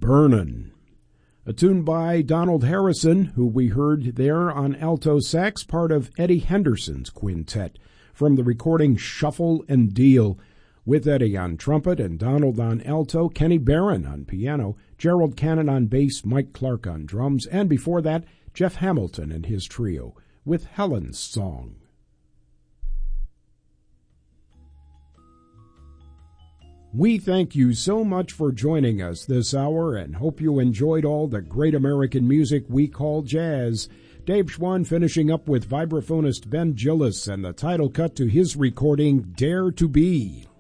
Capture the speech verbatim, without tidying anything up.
Burnin'. A tune by Donald Harrison, who we heard there on alto sax, part of Eddie Henderson's quintet, from the recording Shuffle and Deal, with Eddie on trumpet and Donald on alto, Kenny Barron on piano, Gerald Cannon on bass, Mike Clark on drums, and before that, Jeff Hamilton and his trio, with Helen's Song. We thank you so much for joining us this hour and hope you enjoyed all the great American music we call jazz. Dave Schwann finishing up with vibraphonist Ben Gillis and the title cut to his recording, Dare to Be.